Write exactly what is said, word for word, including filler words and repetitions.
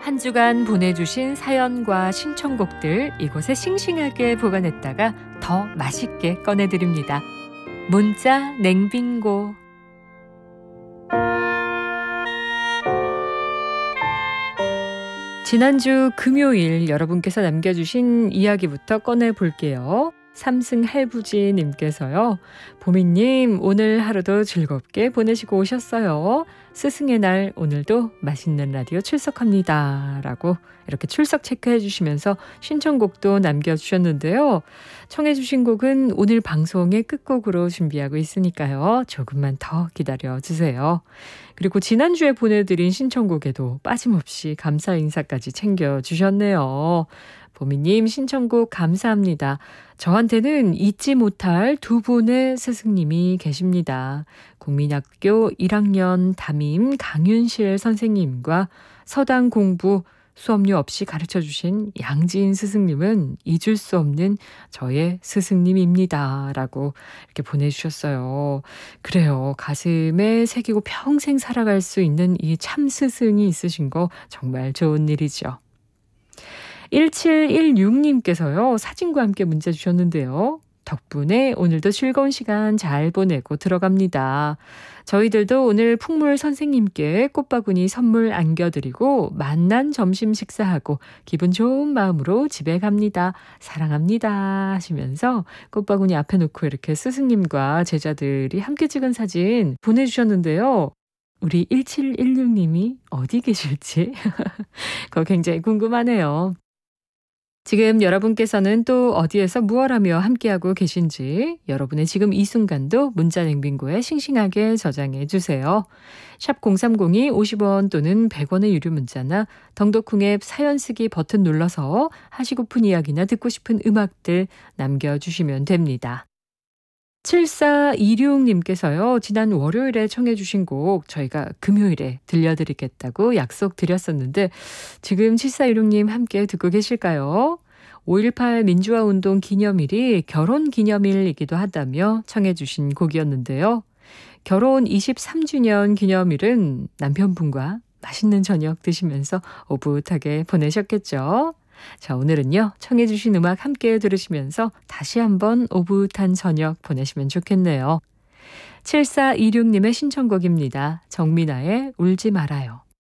한 주간 보내주신 사연과 신청곡들 이곳에 싱싱하게 보관했다가 더 맛있게 꺼내드립니다. 문자 냉빙고. 지난주 금요일 여러분께서 남겨주신 이야기부터 꺼내볼게요. 삼승 할부지님께서요. 보미님, 오늘 하루도 즐겁게 보내시고 오셨어요. 스승의 날 오늘도 맛있는 라디오 출석합니다. 라고 이렇게 출석 체크해 주시면서 신청곡도 남겨주셨는데요. 청해 주신 곡은 오늘 방송의 끝곡으로 준비하고 있으니까요. 조금만 더 기다려 주세요. 그리고 지난주에 보내드린 신청곡에도 빠짐없이 감사 인사까지 챙겨주셨네요. 보미님 신청곡 감사합니다. 저한테는 잊지 못할 두 분의 스승님이 계십니다. 국민학교 일 학년 담임 강윤실 선생님과 서당 공부 수업료 없이 가르쳐주신 양지인 스승님은 잊을 수 없는 저의 스승님입니다. 라고 이렇게 보내주셨어요. 그래요. 가슴에 새기고 평생 살아갈 수 있는 이 참 스승이 있으신 거 정말 좋은 일이죠. 일칠일육님께서요. 사진과 함께 문자 주셨는데요. 덕분에 오늘도 즐거운 시간 잘 보내고 들어갑니다. 저희들도 오늘 풍물 선생님께 꽃바구니 선물 안겨드리고 만난 점심 식사하고 기분 좋은 마음으로 집에 갑니다. 사랑합니다 하시면서 꽃바구니 앞에 놓고 이렇게 스승님과 제자들이 함께 찍은 사진 보내주셨는데요. 우리 일칠일육님이 어디 계실지 그거 굉장히 궁금하네요. 지금 여러분께서는 또 어디에서 무얼 하며 함께하고 계신지 여러분의 지금 이 순간도 문자 냉빙고에 싱싱하게 저장해 주세요. 샵 공삼공이 오십 원 또는 백 원의 유료 문자나 덩덕쿵 앱 사연 쓰기 버튼 눌러서 하시고픈 이야기나 듣고 싶은 음악들 남겨주시면 됩니다. 칠사이육님께서요. 지난 월요일에 청해 주신 곡 저희가 금요일에 들려드리겠다고 약속드렸었는데 지금 칠사이육님 함께 듣고 계실까요? 오일팔 민주화운동 기념일이 결혼기념일이기도 하다며 청해 주신 곡이었는데요. 결혼 이십삼 주년 기념일은 남편분과 맛있는 저녁 드시면서 오붓하게 보내셨겠죠? 자, 오늘은요. 청해 주신 음악 함께 들으시면서 다시 한번 오붓한 저녁 보내시면 좋겠네요. 칠사이육님의 신청곡입니다. 정민아의 울지 말아요.